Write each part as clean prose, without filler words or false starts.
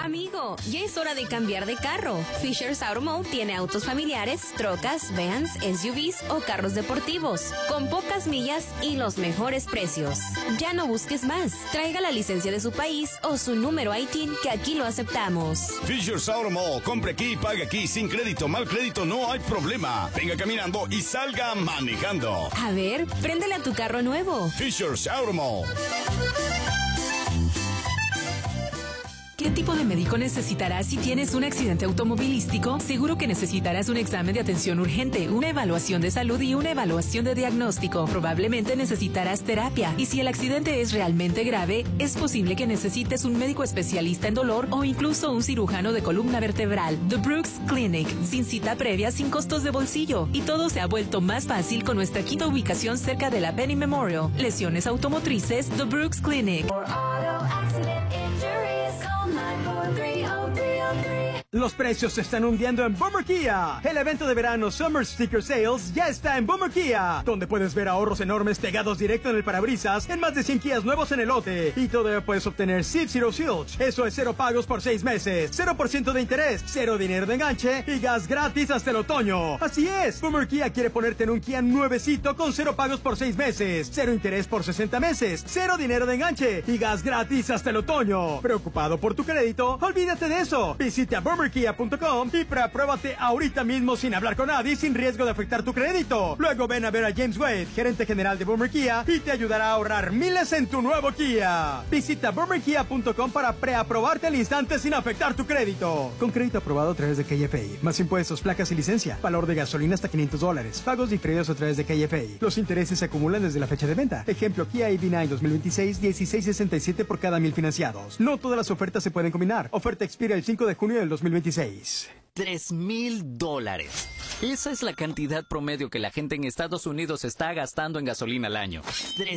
Amigo, ya es hora de cambiar de carro. Fisher's Automotive tiene autos familiares, trocas, vans, SUVs o carros deportivos, con pocas millas y los mejores precios. Ya no busques más. Traiga la licencia de su país o su número ITIN, que aquí lo aceptamos. Fisher's Automotive, compre aquí y pague aquí. Sin crédito, mal crédito, no hay problema. Venga caminando y salga manejando. A ver, préndele a tu carro nuevo. Fisher's Automotive. ¿Qué tipo de médico necesitarás si tienes un accidente automovilístico? Seguro que necesitarás un examen de atención urgente, una evaluación de salud y una evaluación de diagnóstico. Probablemente necesitarás terapia. Y si el accidente es realmente grave, es posible que necesites un médico especialista en dolor o incluso un cirujano de columna vertebral. The Brooks Clinic. Sin cita previa, sin costos de bolsillo. Y todo se ha vuelto más fácil con nuestra quinta ubicación cerca de la Penny Memorial. Lesiones automotrices, The Brooks Clinic. Los precios se están hundiendo en Boomer Kia. El evento de verano Summer Sticker Sales ya está en Boomer Kia, donde puedes ver ahorros enormes pegados directo en el parabrisas en más de 100 Kias nuevos en el lote. Y todavía puedes obtener Zip Zero Silch. Eso es 0 pagos por 6 meses, 0% de interés, 0 dinero de enganche y gas gratis hasta el otoño. Así es, Boomer Kia quiere ponerte en un Kia nuevecito con 0 pagos por 6 meses, 0 interés por 60 meses, 0 dinero de enganche y gas gratis hasta el otoño. ¿Preocupado por tu crédito? Olvídate de eso. Visita BoomerKia.com y pruébate ahorita mismo sin hablar con nadie, sin riesgo de afectar tu crédito. Luego ven a ver a James Wade, gerente general de Boomer Kia, y te ayudará a ahorrar miles en tu nuevo Kia. Visita BoomerKia.com para preaprobarte al instante sin afectar tu crédito. Con crédito aprobado a través de KFA. Más impuestos, placas y licencia. Valor de gasolina hasta $500. Pagos diferidos a través de KFA. Los intereses se acumulan desde la fecha de venta. Ejemplo, Kia EV9 2026, 1667 por cada 1000 financiados. No todas las ofertas se pueden combinar. Oferta expira el 5 de junio del 2026. $3,000. Esa es la cantidad promedio que la gente en Estados Unidos está gastando en gasolina al año.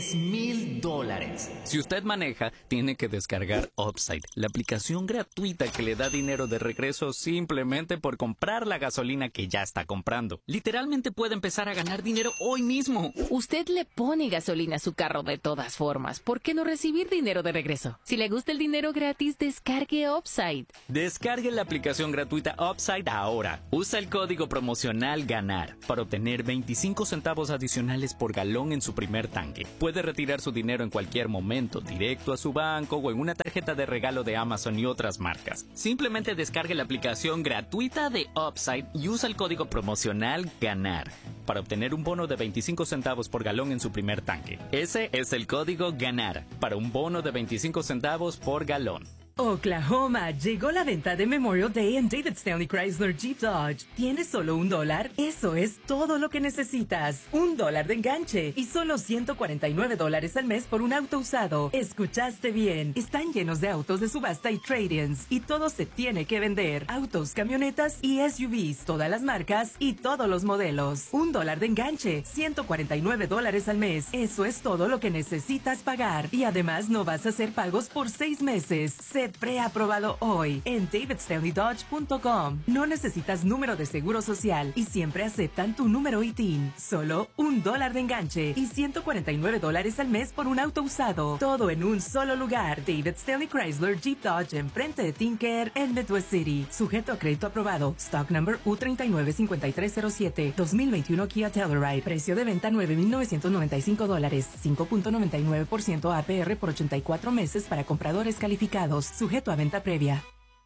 $3,000. Si usted maneja, tiene que descargar Upside, la aplicación gratuita que le da dinero de regreso simplemente por comprar la gasolina que ya está comprando. Literalmente puede empezar a ganar dinero hoy mismo. Usted le pone gasolina a su carro de todas formas. ¿Por qué no recibir dinero de regreso? Si le gusta el dinero gratis, descargue Upside. Descargue la aplicación gratuita Upside ahora. Usa el código promocional GANAR para obtener 25 centavos adicionales por galón en su primer tanque. Puede retirar su dinero en cualquier momento, directo a su banco o en una tarjeta de regalo de Amazon y otras marcas. Simplemente descargue la aplicación gratuita de Upside y usa el código promocional GANAR para obtener un bono de 25 centavos por galón en su primer tanque. Ese es el código GANAR para un bono de 25 centavos por galón. Oklahoma, llegó la venta de Memorial Day en David Stanley Chrysler Jeep Dodge. ¿Tienes solo $1? Eso es todo lo que necesitas. $1 de enganche y solo $149 al mes por un auto usado. Escuchaste bien. Están llenos de autos de subasta y trade-ins y todo se tiene que vender. Autos, camionetas y SUVs, todas las marcas y todos los modelos. $1 de enganche, $149 al mes. Eso es todo lo que necesitas pagar. Y además no vas a hacer pagos por 6 meses. Preaprobado hoy en davidstanleydodge.com. No necesitas número de seguro social y siempre aceptan tu número ITIN. Solo $1 de enganche y $149 al mes por un auto usado. Todo en un solo lugar. David Stanley Chrysler Jeep Dodge enfrente de Tinker en Midwest City. Sujeto a crédito aprobado. Stock number U395307. 2021 Kia Telluride. Precio de venta $9,995. 5.99% APR por 84 meses para compradores calificados. Sujeto a venta previa.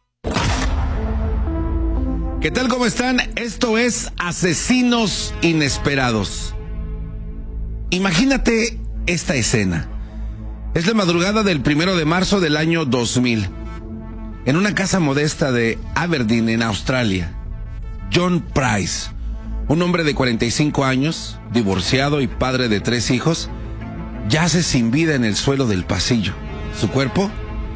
¿Qué tal? ¿Cómo están? Esto es Asesinos Inesperados. Imagínate esta escena. Es la madrugada del 1 de marzo del año 2000. En una casa modesta de Aberdeen, en Australia, John Price, un hombre de 45 años, divorciado y padre de 3 hijos, yace sin vida en el suelo del pasillo. Su cuerpo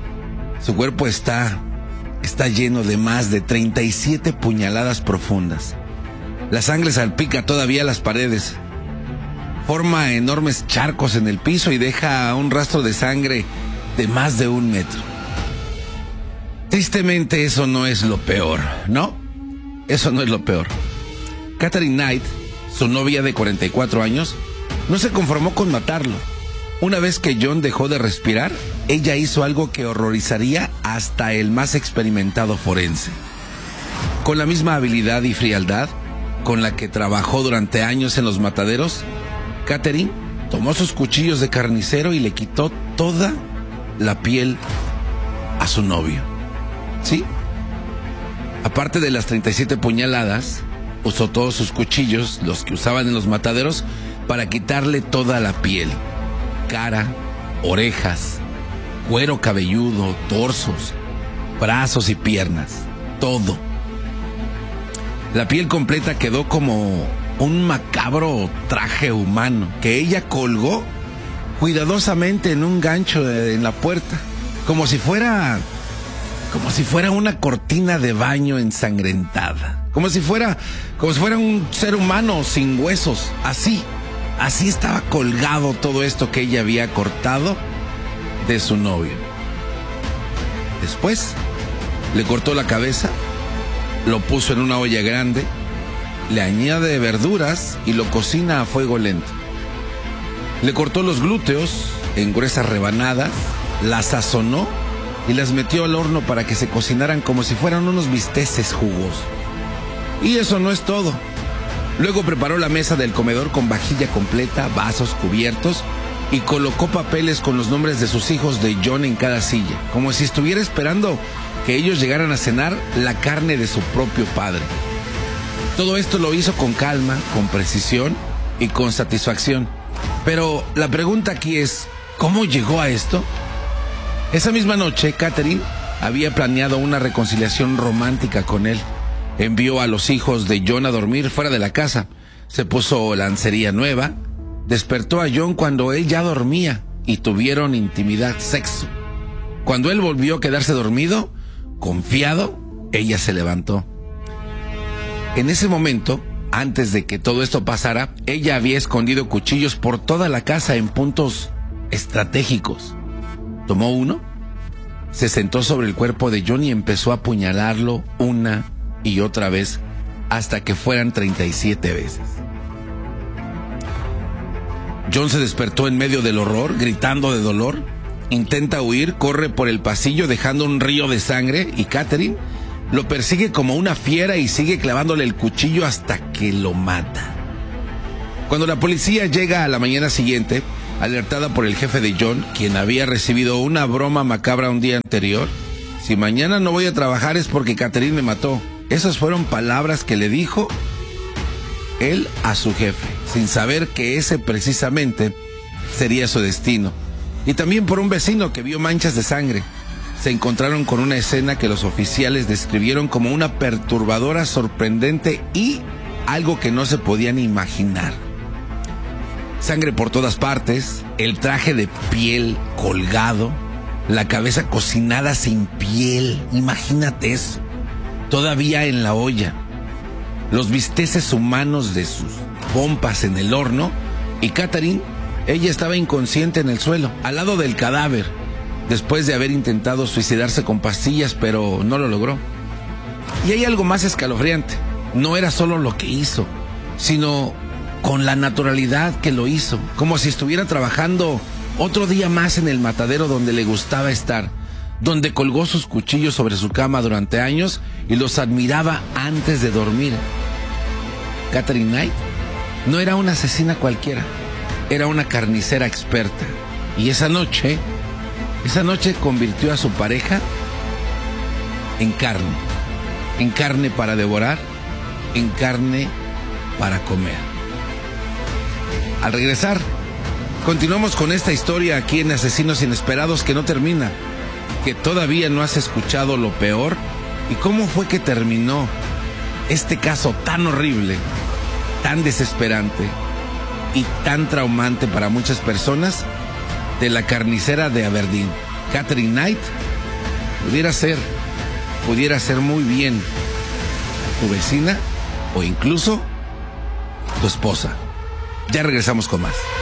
está lleno de más de 37 puñaladas profundas. La sangre salpica todavía las paredes, forma enormes charcos en el piso y deja un rastro de sangre de más de 1 metro. Tristemente eso no es lo peor, ¿no? Eso no es lo peor. Catherine Knight, su novia de 44 años, no se conformó con matarlo. Una vez que John dejó de respirar, ella hizo algo que horrorizaría hasta el más experimentado forense. Con la misma habilidad y frialdad con la que trabajó durante años en los mataderos, Catherine tomó sus cuchillos de carnicero y le quitó toda la piel a su novio. ¿Sí? Aparte de las 37 puñaladas, usó todos sus cuchillos, los que usaban en los mataderos, para quitarle toda la piel. Cara, orejas, cuero cabelludo, torsos, brazos y piernas. Todo. La piel completa quedó como un macabro traje humano que ella colgó cuidadosamente en un gancho en la puerta, como si fuera una cortina de baño ensangrentada, como si fuera un ser humano sin huesos. Así estaba colgado todo esto que ella había cortado de su novio. Después le cortó la cabeza, lo puso en una olla grande, le añade verduras y lo cocina a fuego lento. Le cortó los glúteos en gruesas rebanadas, las sazonó y las metió al horno para que se cocinaran como si fueran unos bisteces jugosos. Y eso no es todo. Luego preparó la mesa del comedor con vajilla completa, vasos, cubiertos, y colocó papeles con los nombres de sus hijos de John en cada silla, como si estuviera esperando que ellos llegaran a cenar la carne de su propio padre. Todo esto lo hizo con calma, con precisión y con satisfacción. Pero la pregunta aquí es, ¿cómo llegó a esto? Esa misma noche, Catherine había planeado una reconciliación romántica con él. Envió a los hijos de John a dormir fuera de la casa. Se puso lencería nueva. Despertó a John cuando él ya dormía y tuvieron intimidad, sexo. Cuando él volvió a quedarse dormido, confiado, ella se levantó. En ese momento, antes de que todo esto pasara, ella había escondido cuchillos por toda la casa en puntos estratégicos. Tomó uno, se sentó sobre el cuerpo de John y empezó a apuñalarlo una y otra vez hasta que fueran 37 veces. John se despertó en medio del horror, gritando de dolor. Intenta huir, corre por el pasillo dejando un río de sangre y Catherine lo persigue como una fiera y sigue clavándole el cuchillo hasta que lo mata. Cuando la policía llega a la mañana siguiente, alertada por el jefe de John, quien había recibido una broma macabra un día anterior, si mañana no voy a trabajar es porque Catherine me mató. Esas fueron palabras que le dijo él a su jefe, sin saber que ese precisamente sería su destino. Y también por un vecino que vio manchas de sangre. Se encontraron con una escena que los oficiales describieron como una perturbadora, sorprendente y algo que no se podían imaginar. Sangre por todas partes, el traje de piel colgado, la cabeza cocinada sin piel, imagínate eso, todavía en la olla, los bisteces humanos de sus pompas en el horno, y Catherine, ella estaba inconsciente en el suelo, al lado del cadáver, después de haber intentado suicidarse con pastillas, pero no lo logró. Y hay algo más escalofriante, no era solo lo que hizo, sino con la naturalidad que lo hizo, como si estuviera trabajando otro día más en el matadero donde le gustaba estar, donde colgó sus cuchillos sobre su cama durante años y los admiraba antes de dormir. Catherine Knight no era una asesina cualquiera, era una carnicera experta. Y esa noche convirtió a su pareja en carne para devorar, en carne para comer. Al regresar, continuamos con esta historia aquí en Asesinos Inesperados que no termina, que todavía no has escuchado lo peor y cómo fue que terminó este caso tan horrible, tan desesperante y tan traumante para muchas personas de la carnicera de Aberdeen. Catherine Knight pudiera ser muy bien tu vecina o incluso tu esposa. Ya regresamos con más.